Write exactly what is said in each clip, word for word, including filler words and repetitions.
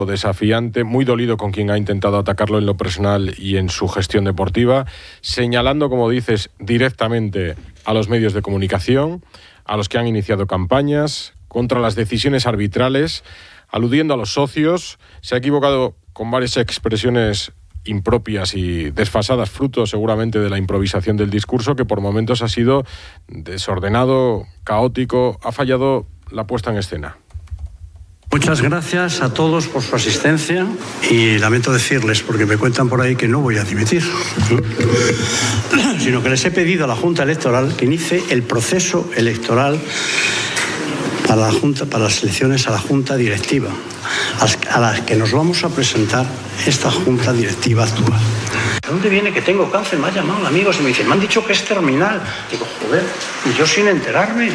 desafiante, muy dolido con quien ha intentado atacarlo en lo personal y en su gestión deportiva, señalando, como dices, directamente a los medios de comunicación, a los que han iniciado campañas, contra las decisiones arbitrales, aludiendo a los socios. Se ha equivocado con varias expresiones impropias y desfasadas, fruto seguramente de la improvisación del discurso, que por momentos ha sido desordenado, caótico, ha fallado la puesta en escena. Muchas gracias a todos por su asistencia y lamento decirles, porque me cuentan por ahí que no voy a dimitir, sino que les he pedido a la Junta Electoral que inicie el proceso electoral para la Junta, para las elecciones a la Junta Directiva, a las que nos vamos a presentar esta Junta Directiva actual. ¿De dónde viene que tengo cáncer? Me ha llamado amigos y me dicen, me han dicho que es terminal. Digo, joder, y yo sin enterarme.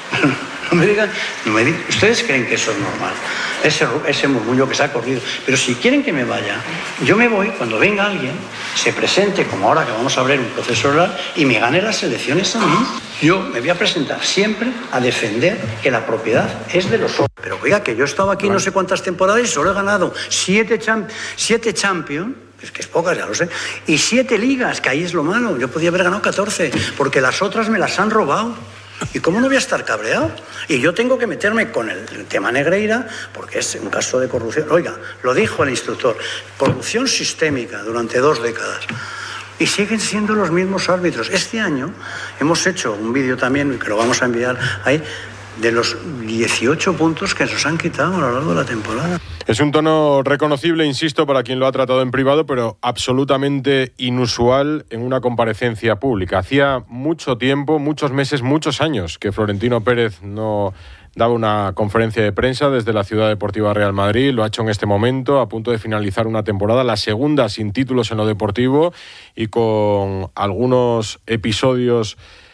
No me digan, no me digan, ustedes creen que eso es normal, ese, ese murmullo que se ha corrido. Pero si quieren que me vaya, yo me voy cuando venga alguien, se presente, como ahora que vamos a abrir un proceso oral, y me gane las elecciones a mí. Yo me voy a presentar siempre a defender que la propiedad es de los otros. Pero oiga, que yo he estado aquí no sé cuántas temporadas y solo he ganado siete, champ siete Champions. Es que es pocas, ya lo sé. Y siete ligas, que ahí es lo malo. Yo podía haber ganado catorce, porque las otras me las han robado. ¿Y cómo no voy a estar cabreado? Y yo tengo que meterme con el tema Negreira, porque es un caso de corrupción. Oiga, lo dijo el instructor, corrupción sistémica durante dos décadas. Y siguen siendo los mismos árbitros. Este año hemos hecho un vídeo también, que lo vamos a enviar ahí, de los dieciocho puntos que nos han quitado a lo largo de la temporada. Es un tono reconocible, insisto, para quien lo ha tratado en privado, pero absolutamente inusual en una comparecencia pública. Hacía mucho tiempo, muchos meses, muchos años que Florentino Pérez no daba una conferencia de prensa desde la Ciudad Deportiva Real Madrid. Lo ha hecho en este momento, a punto de finalizar una temporada, la segunda sin títulos en lo deportivo y con algunos episodios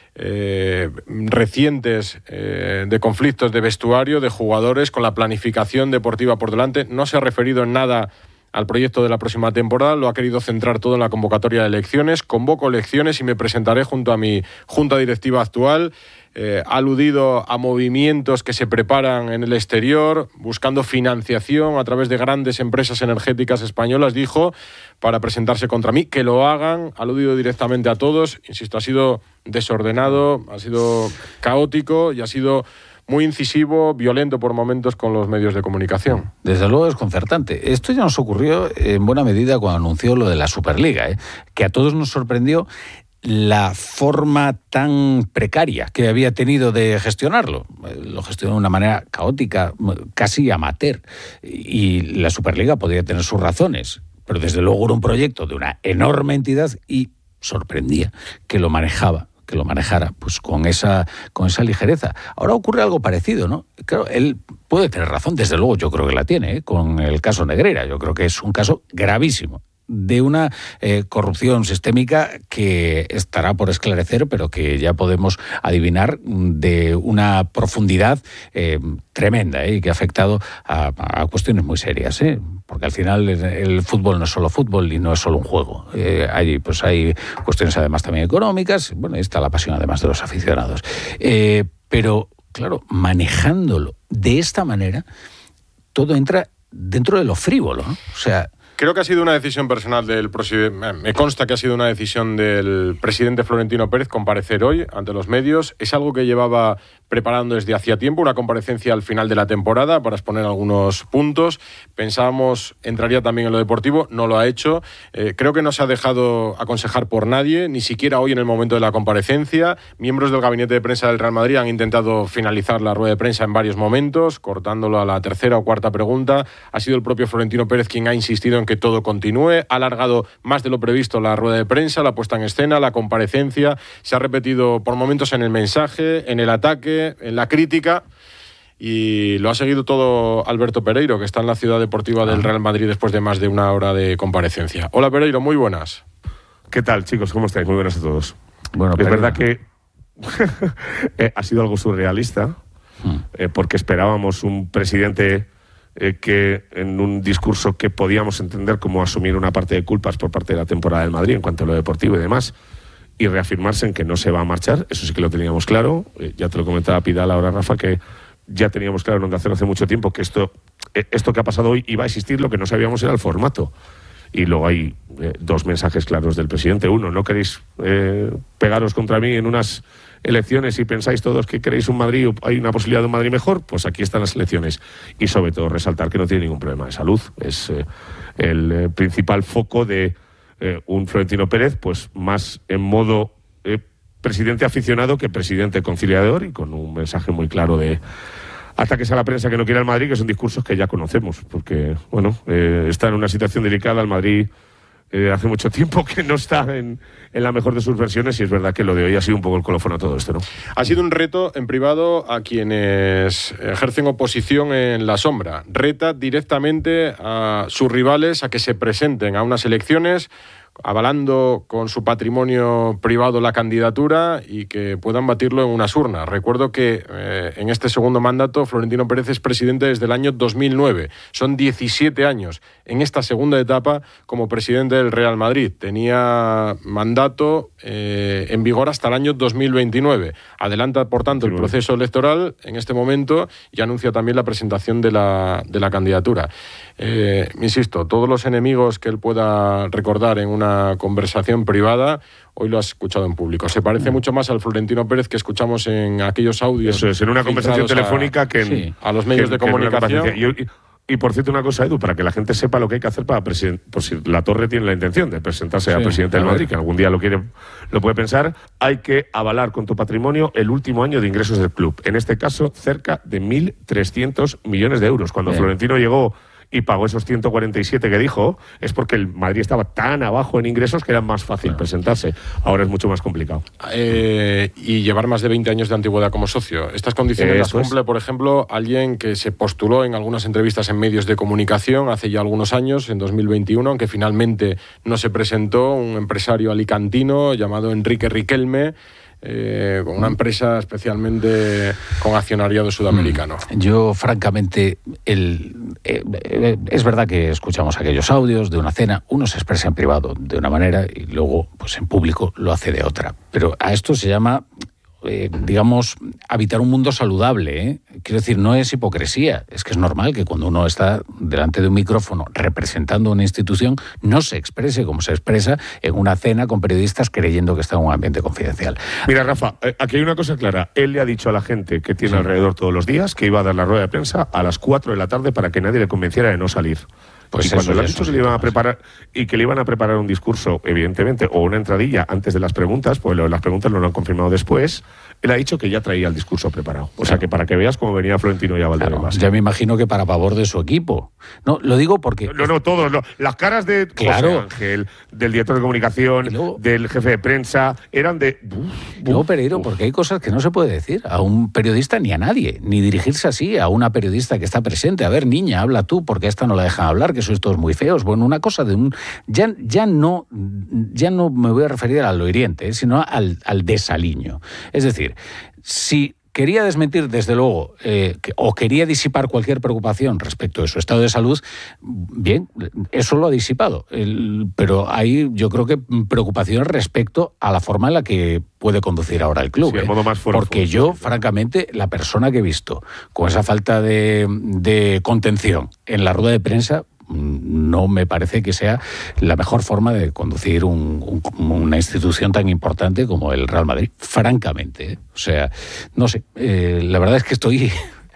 Eh, recientes eh, de conflictos de vestuario, de jugadores, con la planificación deportiva por delante. No se ha referido en nada al proyecto de la próxima temporada, lo ha querido centrar todo en la convocatoria de elecciones. Convoco elecciones y me presentaré junto a mi junta directiva actual. Eh, ha aludido a movimientos que se preparan en el exterior, buscando financiación a través de grandes empresas energéticas españolas, dijo, para presentarse contra mí. Que lo hagan, ha aludido directamente a todos. Insisto, ha sido desordenado, ha sido caótico y ha sido muy incisivo, violento por momentos con los medios de comunicación. Desde luego desconcertante. Esto ya nos ocurrió en buena medida cuando anunció lo de la Superliga, ¿eh? Que a todos nos sorprendió la forma tan precaria que había tenido de gestionarlo. Lo gestionó de una manera caótica, casi amateur. Y la Superliga podría tener sus razones, pero desde luego era un proyecto de una enorme entidad y sorprendía que lo manejaba. que lo manejara pues con esa con esa ligereza. Ahora ocurre algo parecido, ¿no? Claro, él puede tener razón, desde luego yo creo que la tiene, ¿eh? Con el caso Negreira. Yo creo que es un caso gravísimo de una eh, corrupción sistémica que estará por esclarecer, pero que ya podemos adivinar de una profundidad eh, tremenda, ¿eh? Y que ha afectado a, a cuestiones muy serias, ¿eh? Porque al final el, el fútbol no es solo fútbol y no es solo un juego. Eh, hay, pues hay cuestiones además también económicas, bueno, está la pasión además de los aficionados. Eh, pero, claro, manejándolo de esta manera, todo entra dentro de lo frívolo, ¿no? O sea... Creo que ha sido una decisión personal del presidente. Me consta que ha sido una decisión del presidente Florentino Pérez comparecer hoy ante los medios. Es algo que llevaba preparando desde hacía tiempo, una comparecencia al final de la temporada para exponer algunos puntos. Pensábamos entraría también en lo deportivo, no lo ha hecho. Eh, creo que no se ha dejado aconsejar por nadie, ni siquiera hoy en el momento de la comparecencia. Miembros del gabinete de prensa del Real Madrid han intentado finalizar la rueda de prensa en varios momentos, cortándolo a la tercera o cuarta pregunta. Ha sido el propio Florentino Pérez quien ha insistido en que todo continúe. Ha alargado más de lo previsto la rueda de prensa, la puesta en escena, la comparecencia. Se ha repetido por momentos en el mensaje, en el ataque, en la crítica, y lo ha seguido todo Alberto Pereiro, que está en la Ciudad Deportiva del Real Madrid después de más de una hora de comparecencia. Hola Pereiro, muy buenas. ¿Qué tal, chicos? ¿Cómo estáis? Muy buenas a todos. Bueno, es Pereiro. verdad que eh, ha sido algo surrealista, hmm. eh, porque esperábamos un presidente eh, que en un discurso que podíamos entender como asumir una parte de culpas por parte de la temporada del Madrid en cuanto a lo deportivo y demás, y reafirmarse en que no se va a marchar. Eso sí que lo teníamos claro. Eh, ya te lo comentaba Pidal ahora, Rafa, que ya teníamos claro en Onda Cero hace mucho tiempo que esto, esto que ha pasado hoy iba a existir, lo que no sabíamos era el formato. Y luego hay eh, dos mensajes claros del presidente. Uno, no queréis eh, pegaros contra mí en unas elecciones y pensáis todos que queréis un Madrid, hay una posibilidad de un Madrid mejor, pues aquí están las elecciones. Y sobre todo resaltar que no tiene ningún problema de salud. Es eh, el eh, principal foco de eh, un Florentino Pérez, pues más en modo eh, presidente aficionado que presidente conciliador, y con un mensaje muy claro de ataques a la prensa que no quiere el Madrid, que son discursos que ya conocemos, porque bueno, eh, está en una situación delicada el Madrid. Eh, hace mucho tiempo que no está en, en la mejor de sus versiones, y es verdad que lo de hoy ha sido un poco el colofón a todo esto, ¿no? Ha sido un reto en privado a quienes ejercen oposición en la sombra. Reta directamente a sus rivales a que se presenten a unas elecciones avalando con su patrimonio privado la candidatura y que puedan batirlo en unas urnas. Recuerdo que eh, en este segundo mandato Florentino Pérez es presidente desde el año dos mil nueve. Son diecisiete años en esta segunda etapa como presidente del Real Madrid. Tenía mandato eh, en vigor hasta el año dos mil veintinueve. Adelanta, por tanto, el proceso electoral en este momento y anuncia también la presentación de la, de la candidatura. Eh, insisto, todos los enemigos que él pueda recordar en una conversación privada, hoy lo has escuchado en público. Se parece mucho más al Florentino Pérez que escuchamos en aquellos audios. Eso es, en una conversación telefónica a, que en, sí, a los medios que, de comunicación. Y, y, y por cierto, una cosa, Edu, para que la gente sepa lo que hay que hacer para presidente, por si la Torre tiene la intención de presentarse sí, a presidente del Madrid, que algún día lo quiere, lo puede pensar, hay que avalar con tu patrimonio el último año de ingresos del club. En este caso, cerca de mil trescientos millones de euros. Cuando Bien. Florentino llegó y pagó esos ciento cuarenta y siete que dijo, es porque el Madrid estaba tan abajo en ingresos que era más fácil claro. presentarse. Ahora es mucho más complicado. Eh, y llevar más de veinte años de antigüedad como socio. Estas condiciones eh, las cumple, es. por ejemplo, alguien que se postuló en algunas entrevistas en medios de comunicación hace ya algunos años, en dos mil veintiuno, aunque finalmente no se presentó, un empresario alicantino llamado Enrique Riquelme, Eh, con una empresa especialmente con accionariado sudamericano. Yo, francamente, el, eh, eh, es verdad que escuchamos aquellos audios de una cena, uno se expresa en privado de una manera y luego, pues en público, lo hace de otra. Pero a esto se llama, eh, digamos, habitar un mundo saludable, ¿eh? Quiero decir, no es hipocresía, es que es normal que cuando uno está delante de un micrófono representando una institución no se exprese como se expresa en una cena con periodistas creyendo que está en un ambiente confidencial. Mira, Rafa, aquí hay una cosa clara. Él le ha dicho a la gente que tiene sí. alrededor todos los días que iba a dar la rueda de prensa a las cuatro de la tarde para que nadie le convenciera de no salir. Pues y cuando le han dicho que le iban a preparar y que le iban a preparar un discurso, evidentemente, o una entradilla antes de las preguntas, pues las preguntas no lo han confirmado después, él ha dicho que ya traía el discurso preparado. O claro. sea, que para que veas cómo venía Florentino y a Valdebebas. Claro, ya me imagino que para favor de su equipo. No, lo digo porque... No, no, todos. No. Las caras de claro. José Ángel, del director de comunicación, luego, del jefe de prensa, eran de... Uf, no, Pereiro, uf. porque hay cosas que no se puede decir a un periodista ni a nadie, ni dirigirse así a una periodista que está presente. A ver, niña, habla tú, porque a esta no la dejan hablar, que sois todos muy feos. Bueno, una cosa de un... Ya, ya, no, ya no me voy a referir al lo hiriente, sino al, al desaliño. Es decir, si quería desmentir, desde luego, eh, que, o quería disipar cualquier preocupación respecto de su estado de salud, bien, eso lo ha disipado. El, pero hay, yo creo que, preocupaciones respecto a la forma en la que puede conducir ahora el club. Sí, ¿eh? el modo más fuerte, Porque yo, sí, francamente, la persona que he visto con esa falta de, de contención en la rueda de prensa, no me parece que sea la mejor forma de conducir un, un, una institución tan importante como el Real Madrid, francamente, ¿eh? O sea, no sé, eh, la verdad es que estoy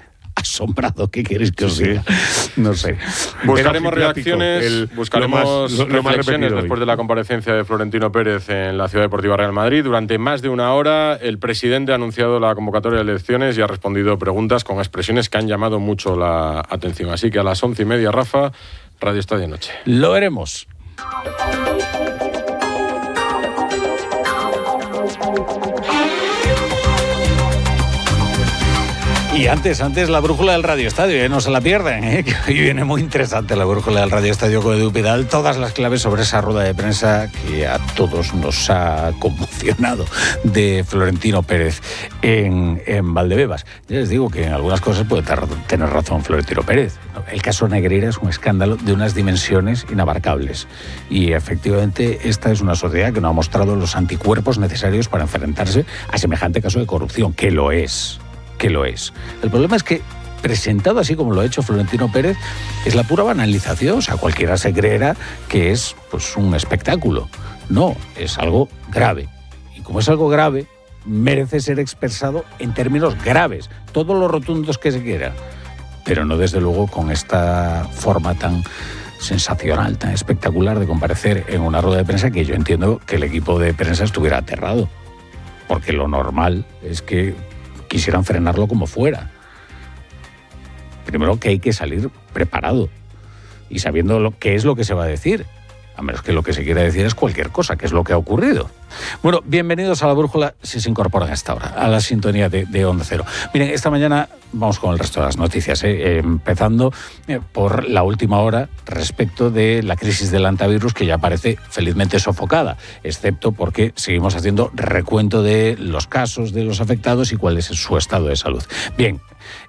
asombrado. ¿Qué queréis que os diga? No sé. Buscaremos reacciones, el, buscaremos lo más, lo, lo reflexiones después hoy. de la comparecencia de Florentino Pérez en la Ciudad Deportiva Real Madrid. Durante más de una hora, el presidente ha anunciado la convocatoria de elecciones y ha respondido preguntas con expresiones que han llamado mucho la atención. Así que a las once y media, Rafa, Radio Estadio Noche. Lo veremos. Y antes, antes la brújula del Radio Estadio, ¿eh? No se la pierdan, ¿eh? Que hoy viene muy interesante la brújula del Radio Estadio con Edu Pidal. Todas las claves sobre esa rueda de prensa que a todos nos ha conmocionado de Florentino Pérez en, en Valdebebas. Ya les digo que en algunas cosas puede tener razón Florentino Pérez. El caso Negreira es un escándalo de unas dimensiones inabarcables. Y efectivamente esta es una sociedad que no ha mostrado los anticuerpos necesarios para enfrentarse a semejante caso de corrupción, que lo es. que lo es. El problema es que, presentado así como lo ha hecho Florentino Pérez, es la pura banalización. O sea, cualquiera se creerá que es pues un espectáculo. No, es algo grave. Y como es algo grave, merece ser expresado en términos graves, todos los rotundos que se quiera, pero no desde luego con esta forma tan sensacional, tan espectacular de comparecer en una rueda de prensa, que yo entiendo que el equipo de prensa estuviera aterrado, porque lo normal es que quisieran frenarlo como fuera. Primero que hay que salir preparado y sabiendo lo, qué es lo que se va a decir, a menos que lo que se quiera decir es cualquier cosa, que es lo que ha ocurrido. Bueno, bienvenidos a La Brújula, si se incorporan a esta hora, a la sintonía de, de Onda Cero. Miren, esta mañana vamos con el resto de las noticias, ¿eh? Eh, empezando eh, por la última hora respecto de la crisis del antivirus, que ya parece felizmente sofocada, excepto porque seguimos haciendo recuento de los casos, de los afectados y cuál es su estado de salud. Bien.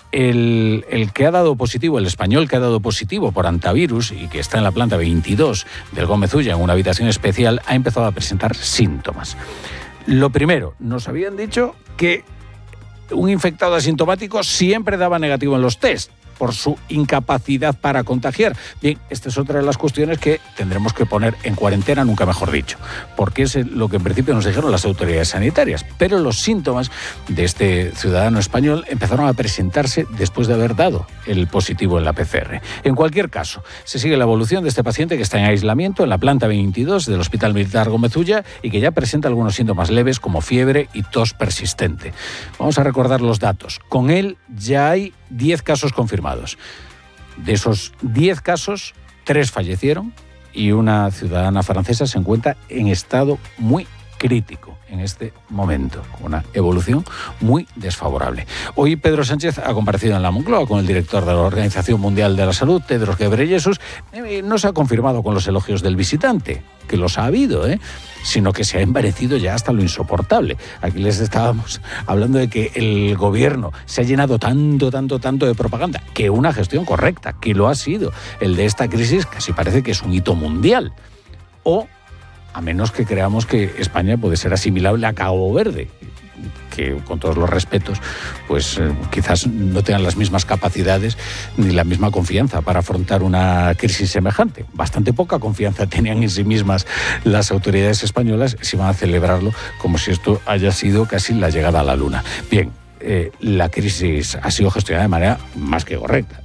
El, el que ha dado positivo, el español que ha dado positivo por antivirus y que está en la planta veintidós del Gómez Ulla en una habitación especial, ha empezado a presentar síntomas. Lo primero, nos habían dicho que un infectado asintomático siempre daba negativo en los test por su incapacidad para contagiar. Bien, esta es otra de las cuestiones que tendremos que poner en cuarentena, nunca mejor dicho, porque es lo que en principio nos dijeron las autoridades sanitarias. Pero los síntomas de este ciudadano español empezaron a presentarse después de haber dado el positivo en la P C R. En cualquier caso, se sigue la evolución de este paciente que está en aislamiento en la planta veintidós del Hospital Militar Gómez Ulla y que ya presenta algunos síntomas leves como fiebre y tos persistente. Vamos a recordar los datos. Con él ya hay diez casos confirmados. De esos diez casos, tres fallecieron y una ciudadana francesa se encuentra en estado muy crítico en este momento, con una evolución muy desfavorable. Hoy Pedro Sánchez ha comparecido en la Moncloa con el director de la Organización Mundial de la Salud, Tedros Ghebreyesus. Eh, no se ha confirmado con los elogios del visitante, que los ha habido, ¿eh? sino que se ha envanecido ya hasta lo insoportable. Aquí les estábamos hablando de que el gobierno se ha llenado tanto, tanto, tanto de propaganda, que una gestión correcta, que lo ha sido. El de esta crisis casi parece que es un hito mundial. O a menos que creamos que España puede ser asimilable a Cabo Verde, que con todos los respetos, pues eh, quizás no tengan las mismas capacidades ni la misma confianza para afrontar una crisis semejante. Bastante poca confianza tenían en sí mismas las autoridades españolas si van a celebrarlo como si esto haya sido casi la llegada a la luna. Bien, eh, la crisis ha sido gestionada de manera más que correcta.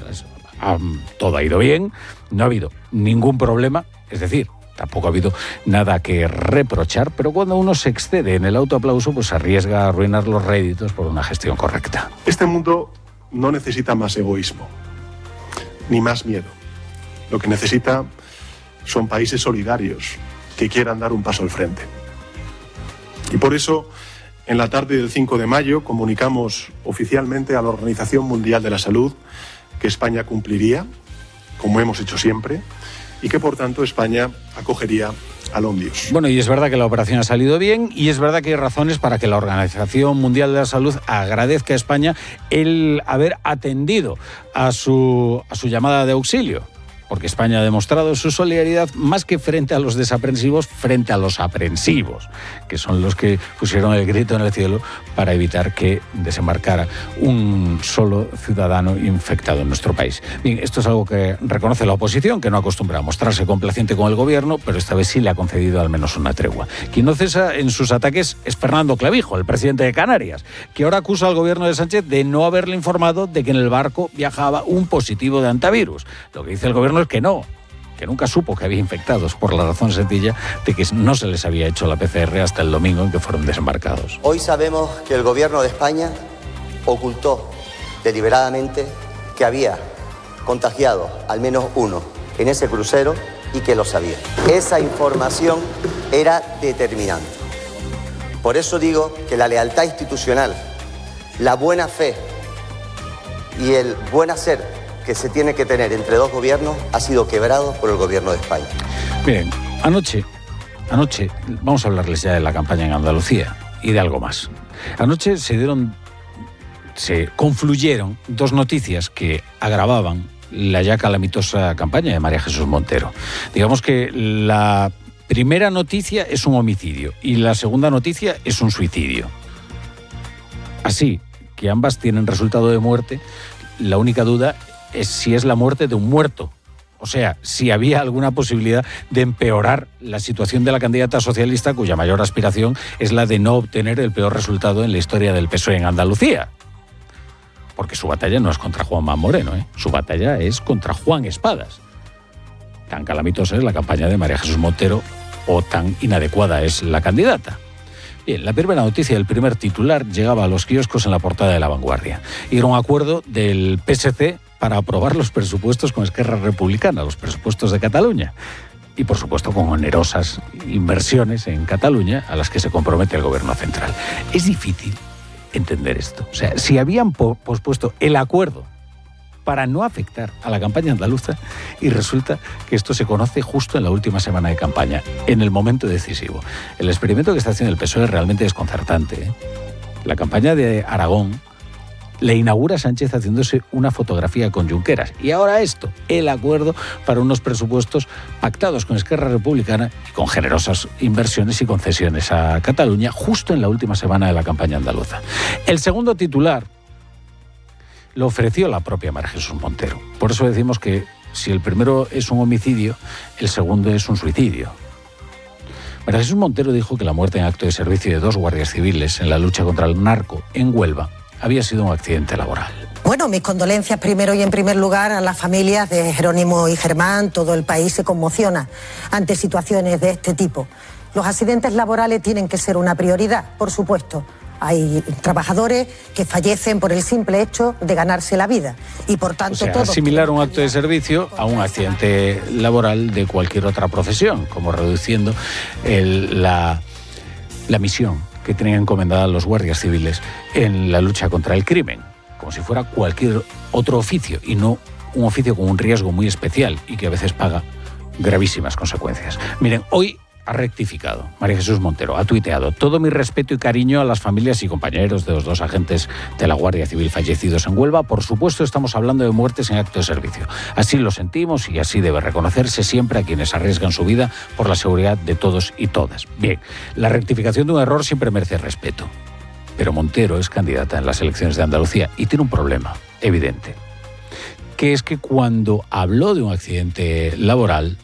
Todo ha ido bien, no ha habido ningún problema, es decir, tampoco ha habido nada que reprochar, pero cuando uno se excede en el autoaplauso, pues arriesga a arruinar los réditos por una gestión correcta. Este mundo no necesita más egoísmo, ni más miedo. Lo que necesita son países solidarios que quieran dar un paso al frente. Y por eso, en la tarde del cinco de mayo, comunicamos oficialmente a la Organización Mundial de la Salud que España cumpliría, como hemos hecho siempre, y que, por tanto, España acogería al Omnius. Bueno, y es verdad que la operación ha salido bien y es verdad que hay razones para que la Organización Mundial de la Salud agradezca a España el haber atendido a su, a su llamada de auxilio. Porque España ha demostrado su solidaridad más que frente a los desaprensivos, frente a los aprensivos, que son los que pusieron el grito en el cielo para evitar que desembarcara un solo ciudadano infectado en nuestro país. Bien, esto es algo que reconoce la oposición, que no acostumbra a mostrarse complaciente con el gobierno, pero esta vez sí le ha concedido al menos una tregua. Quien no cesa en sus ataques es Fernando Clavijo, el presidente de Canarias, que ahora acusa al gobierno de Sánchez de no haberle informado de que en el barco viajaba un positivo de antivirus. Lo que dice el gobierno es que no, que nunca supo que había infectados, por la razón sencilla de que no se les había hecho la P C R hasta el domingo en que fueron desembarcados. Hoy sabemos que el gobierno de España ocultó deliberadamente que había contagiado al menos uno en ese crucero y que lo sabía. Esa información era determinante. Por eso digo que la lealtad institucional, la buena fe y el buen hacer que se tiene que tener entre dos gobiernos ha sido quebrado por el gobierno de España. Bien, anoche, anoche, vamos a hablarles ya de la campaña en Andalucía y de algo más. Anoche se dieron, se confluyeron dos noticias que agravaban la ya calamitosa campaña de María Jesús Montero. Digamos que la primera noticia es un homicidio y la segunda noticia es un suicidio. Así que ambas tienen resultado de muerte. La única duda es si es la muerte de un muerto. O sea, si había alguna posibilidad de empeorar la situación de la candidata socialista, cuya mayor aspiración es la de no obtener el peor resultado en la historia del P S O E en Andalucía. Porque su batalla no es contra Juanma Moreno, ¿eh? Su batalla es contra Juan Espadas. Tan calamitosa es la campaña de María Jesús Montero o tan inadecuada es la candidata. Bien, la primera noticia del primer titular llegaba a los kioscos en la portada de La Vanguardia. Y era un acuerdo del P S C para aprobar los presupuestos con Esquerra Republicana, los presupuestos de Cataluña. Y, por supuesto, con onerosas inversiones en Cataluña a las que se compromete el Gobierno central. Es difícil entender esto. O sea, si habían po- pospuesto el acuerdo para no afectar a la campaña andaluza, y resulta que esto se conoce justo en la última semana de campaña, en el momento decisivo. El experimento que está haciendo el P S O E es realmente desconcertante, ¿eh? La campaña de Aragón le inaugura Sánchez haciéndose una fotografía con Junqueras. Y ahora esto, el acuerdo para unos presupuestos pactados con Esquerra Republicana y con generosas inversiones y concesiones a Cataluña justo en la última semana de la campaña andaluza. El segundo titular lo ofreció la propia María Jesús Montero. Por eso decimos que si el primero es un homicidio, el segundo es un suicidio. María Jesús Montero dijo que la muerte en acto de servicio de dos guardias civiles en la lucha contra el narco en Huelva había sido un accidente laboral. Bueno, mis condolencias primero y en primer lugar a las familias de Jerónimo y Germán. Todo el país se conmociona ante situaciones de este tipo. Los accidentes laborales tienen que ser una prioridad, por supuesto. Hay trabajadores que fallecen por el simple hecho de ganarse la vida y por tanto o sea, todos asimilar un acto de servicio a un accidente laboral de cualquier otra profesión, como reduciendo el, la, la misión que tenían encomendada los guardias civiles en la lucha contra el crimen, como si fuera cualquier otro oficio y no un oficio con un riesgo muy especial y que a veces paga gravísimas consecuencias. Miren, hoy ha rectificado María Jesús Montero, ha tuiteado: todo mi respeto y cariño a las familias y compañeros de los dos agentes de la Guardia Civil fallecidos en Huelva. Por supuesto, estamos hablando de muertes en acto de servicio. Así lo sentimos y así debe reconocerse siempre a quienes arriesgan su vida por la seguridad de todos y todas. Bien, la rectificación de un error siempre merece respeto. Pero Montero es candidata en las elecciones de Andalucía y tiene un problema evidente, que es que cuando habló de un accidente laboral,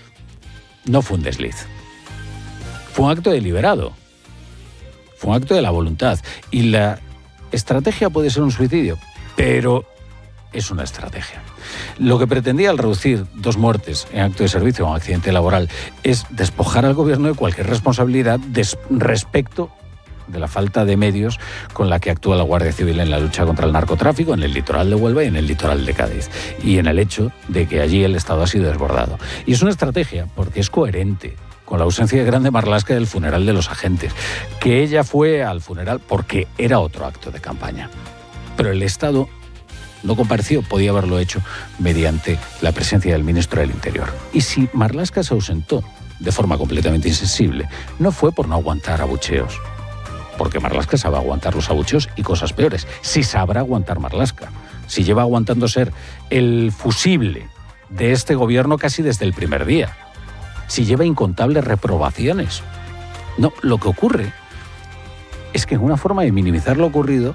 no fue un desliz. Fue un acto deliberado, fue un acto de la voluntad. Y la estrategia puede ser un suicidio, pero es una estrategia. Lo que pretendía al reducir dos muertes en acto de servicio o un accidente laboral es despojar al gobierno de cualquier responsabilidad des- respecto de la falta de medios con la que actúa la Guardia Civil en la lucha contra el narcotráfico en el litoral de Huelva y en el litoral de Cádiz, y en el hecho de que allí el Estado ha sido desbordado. Y es una estrategia porque es coherente con la ausencia de Grande Marlaska del funeral de los agentes, que ella fue al funeral porque era otro acto de campaña. Pero el Estado no compareció, podía haberlo hecho mediante la presencia del ministro del Interior. Y si Marlaska se ausentó de forma completamente insensible, no fue por no aguantar abucheos, porque Marlaska sabe aguantar los abucheos y cosas peores. Si sabrá aguantar Marlaska, si lleva aguantando ser el fusible de este gobierno casi desde el primer día, si lleva incontables reprobaciones. No, lo que ocurre es que en una forma de minimizar lo ocurrido,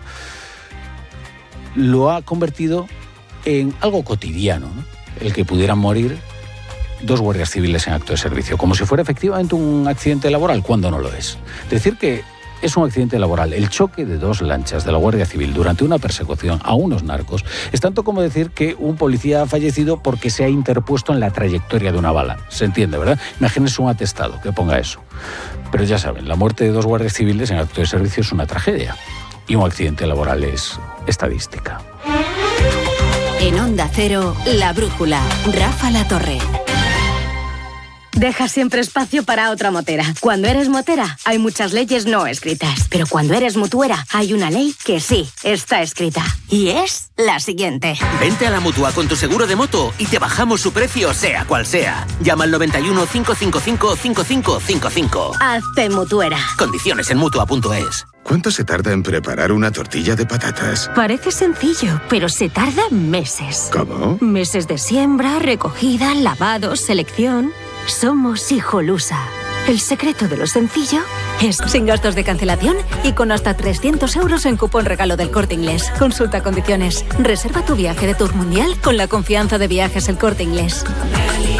lo ha convertido en algo cotidiano, ¿no? El que pudieran morir dos guardias civiles en acto de servicio, como si fuera efectivamente un accidente laboral, cuando no lo es. Decir que es un accidente laboral el choque de dos lanchas de la Guardia Civil durante una persecución a unos narcos es tanto como decir que un policía ha fallecido porque se ha interpuesto en la trayectoria de una bala. Se entiende, ¿verdad? Imagínense un atestado que ponga eso. Pero ya saben, la muerte de dos guardias civiles en acto de servicio es una tragedia y un accidente laboral es estadística. En Onda Cero, La Brújula, Rafa La Torre. Deja siempre espacio para otra motera. Cuando eres motera, hay muchas leyes no escritas. Pero cuando eres mutuera, hay una ley que sí está escrita. Y es la siguiente. Vente a la Mutua con tu seguro de moto y te bajamos su precio sea cual sea. Llama al noventa y uno, cinco cinco cinco, cinco cinco cinco cinco. Hazte mutuera. Condiciones en mutua punto es. ¿Cuánto se tarda en preparar una tortilla de patatas? Parece sencillo, pero se tarda meses. ¿Cómo? Meses de siembra, recogida, lavado, selección. Somos Hijolusa. El secreto de lo sencillo es sin gastos de cancelación y con hasta trescientos euros en cupón regalo del Corte Inglés. Consulta condiciones. Reserva tu viaje de Tour Mundial con la confianza de Viajes El Corte Inglés.